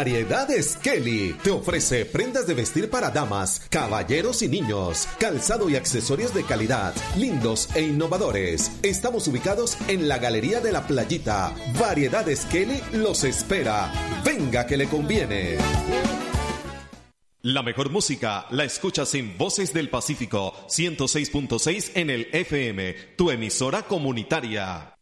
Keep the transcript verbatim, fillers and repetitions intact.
Variedades Kelly te ofrece prendas de vestir para damas, caballeros y niños, calzado y accesorios de calidad, lindos e innovadores. Estamos ubicados en la Galería de la Playita. Variedades Kelly los espera. Venga que le conviene. La mejor música la escuchas en Voces del Pacífico ciento seis punto seis en el F M, tu emisora comunitaria.